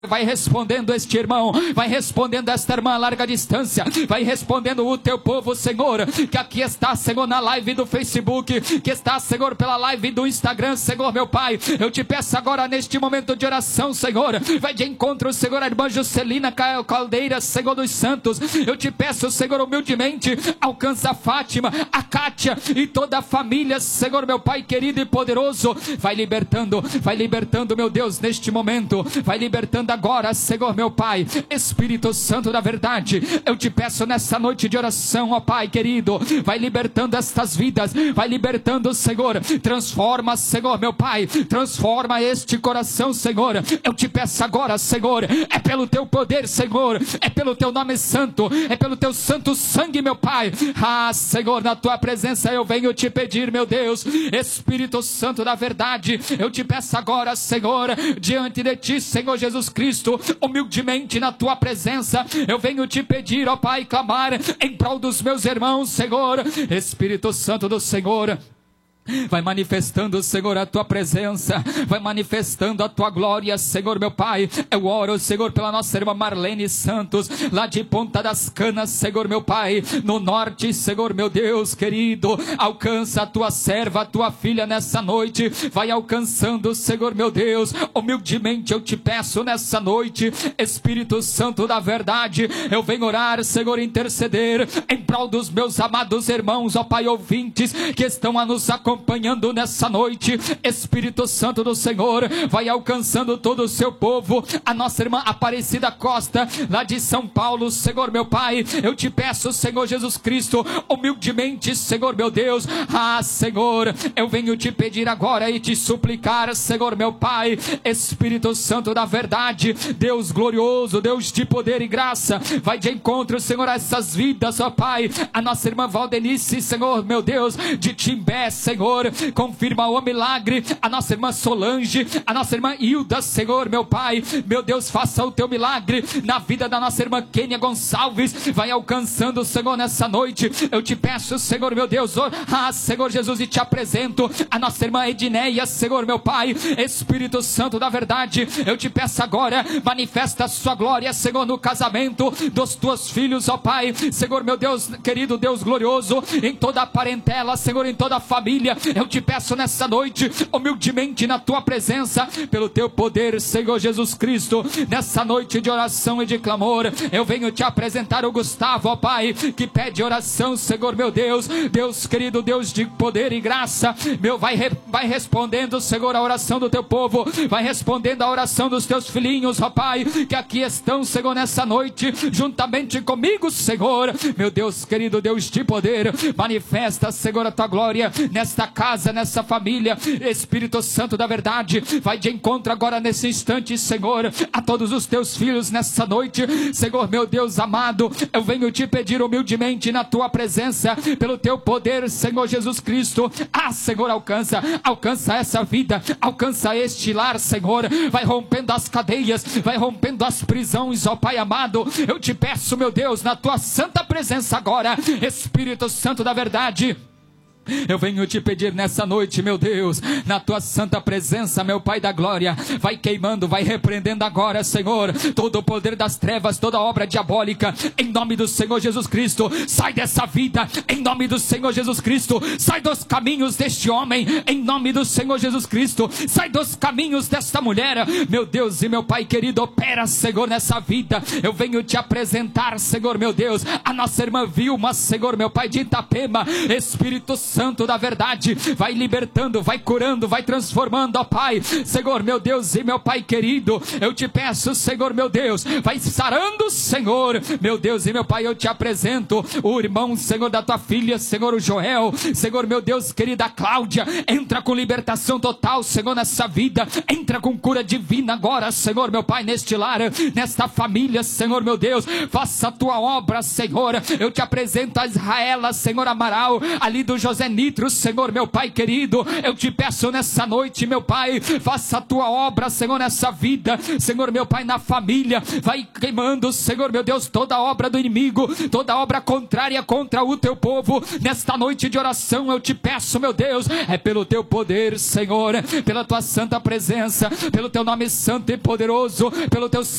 Vai respondendo este irmão, vai respondendo esta irmã a larga distância, vai respondendo o teu povo, Senhor, que aqui está, Senhor, na live do Facebook, que está, Senhor, pela live do Instagram, Senhor, meu Pai. Eu te peço agora neste momento de oração, Senhor, vai de encontro, Senhor, a irmã Juscelina Caldeira, Senhor dos Santos. Eu te peço, Senhor, humildemente, alcança a Fátima, a Kátia e toda a família, Senhor, meu Pai querido e poderoso. Vai libertando, meu Deus, neste momento, vai libertando agora, Senhor meu Pai, Espírito Santo da verdade. Eu te peço nessa noite de oração, ó Pai querido, vai libertando estas vidas, vai libertando, Senhor, transforma, Senhor meu Pai, transforma este coração, Senhor. Eu te peço agora, Senhor, é pelo teu poder, Senhor, é pelo teu nome santo, é pelo teu santo sangue, meu Pai. Ah, Senhor, na tua presença eu venho te pedir, meu Deus, Espírito Santo da verdade, eu te peço agora, Senhor, diante de ti, Senhor Jesus Cristo, humildemente na tua presença, eu venho te pedir, ó Pai, clamar em prol dos meus irmãos, Senhor. Espírito Santo do Senhor, vai manifestando, Senhor, a tua presença, vai manifestando a tua glória, Senhor meu Pai. Eu oro, Senhor, pela nossa irmã Marlene Santos, lá de Ponta das Canas, Senhor meu Pai, no norte, Senhor meu Deus querido. Alcança a tua serva, a tua filha nessa noite, vai alcançando, Senhor meu Deus. Humildemente eu te peço nessa noite, Espírito Santo da verdade, eu venho orar, Senhor, interceder em prol dos meus amados irmãos, ó Pai, ouvintes que estão a nos acompanhando nessa noite. Espírito Santo do Senhor, vai alcançando todo o seu povo. A nossa irmã Aparecida Costa, lá de São Paulo, Senhor meu Pai, eu te peço, Senhor Jesus Cristo, humildemente, Senhor meu Deus. Ah, Senhor, eu venho te pedir agora e te suplicar, Senhor meu Pai, Espírito Santo da verdade, Deus glorioso, Deus de poder e graça, vai de encontro, Senhor, a essas vidas, ó Pai. A nossa irmã Valdenice, Senhor meu Deus, de Timbé, Senhor, confirma o milagre. A nossa irmã Solange, a nossa irmã Hilda, Senhor meu Pai, meu Deus, faça o teu milagre na vida da nossa irmã Kênia Gonçalves, vai alcançando, Senhor, nessa noite. Eu te peço, Senhor meu Deus, Senhor Jesus, e te apresento a nossa irmã Edneia, Senhor meu Pai, Espírito Santo da verdade, eu te peço agora, manifesta a sua glória, Senhor, no casamento dos teus filhos, ó Pai, Senhor meu Deus querido, Deus glorioso, em toda a parentela, Senhor, em toda a família. Eu te peço nessa noite, humildemente na tua presença, pelo teu poder, Senhor Jesus Cristo, nessa noite de oração e de clamor, eu venho te apresentar o Gustavo, ó Pai, que pede oração, Senhor meu Deus, Deus querido, Deus de poder e graça, meu, vai respondendo, Senhor, a oração do teu povo, vai respondendo a oração dos teus filhinhos, ó Pai, que aqui estão, Senhor, nessa noite, juntamente comigo, Senhor, meu Deus querido, Deus de poder, manifesta, Senhor, a tua glória nesta casa, nessa família. Espírito Santo da verdade, vai de encontro agora nesse instante, Senhor, a todos os teus filhos nessa noite, Senhor meu Deus amado, eu venho te pedir humildemente na tua presença, pelo teu poder, Senhor Jesus Cristo. Ah, Senhor, alcança essa vida, alcança este lar, Senhor, vai rompendo as cadeias, vai rompendo as prisões, ó Pai amado. Eu te peço, meu Deus, na tua santa presença agora, Espírito Santo da verdade, eu venho te pedir nessa noite, meu Deus, na tua santa presença, meu Pai da glória, vai queimando, vai repreendendo agora, Senhor, todo o poder das trevas, toda obra diabólica, em nome do Senhor Jesus Cristo. Sai dessa vida, em nome do Senhor Jesus Cristo. Sai dos caminhos deste homem, em nome do Senhor Jesus Cristo. Sai dos caminhos desta mulher, meu Deus e meu Pai querido, opera, Senhor, nessa vida. Eu venho te apresentar, Senhor meu Deus, a nossa irmã Vilma, Senhor meu Pai, de Itapema. Espírito Santo da verdade, vai libertando, vai curando, vai transformando, ó Pai, Senhor meu Deus e meu Pai querido, eu te peço, Senhor meu Deus, vai sarando, Senhor, meu Deus e meu Pai. Eu te apresento o irmão, Senhor, da tua filha, Senhor, o Joel, Senhor meu Deus, querida Cláudia, entra com libertação total, Senhor, nessa vida, entra com cura divina agora, Senhor meu Pai, neste lar, nesta família, Senhor meu Deus, faça a tua obra, Senhor. Eu te apresento a Israela, Senhor Amaral, ali do José Zé Nitro, Senhor, meu Pai querido, eu te peço nessa noite, meu Pai, faça a tua obra, Senhor, nessa vida, Senhor, meu Pai, na família, vai queimando, Senhor, meu Deus, toda obra do inimigo, toda obra contrária contra o teu povo, nesta noite de oração eu te peço, meu Deus, é pelo teu poder, Senhor, pela tua santa presença, pelo teu nome santo e poderoso, pelo teu